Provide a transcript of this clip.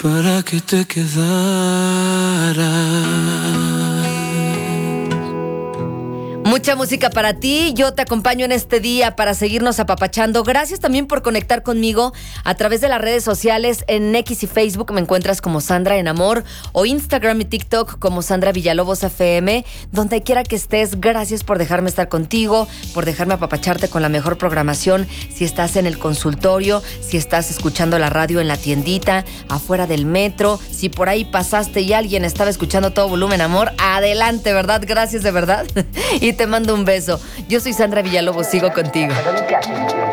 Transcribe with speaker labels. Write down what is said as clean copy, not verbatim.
Speaker 1: para que te quedaras.
Speaker 2: Mucha música para ti, yo te acompaño en este día para seguirnos apapachando. Gracias también por conectar conmigo a través de las redes sociales. En X y Facebook me encuentras como Sandra en Amor, o Instagram y TikTok como Sandra Villalobos FM. Donde quiera que estés, gracias por dejarme estar contigo, por dejarme apapacharte con la mejor programación. Si estás en el consultorio, si estás escuchando la radio en la tiendita, afuera del metro, si por ahí pasaste y alguien estaba escuchando todo volumen, amor, adelante, ¿verdad? Gracias de verdad. Y te mando un beso. Yo soy Sandra Villalobos, sigo contigo.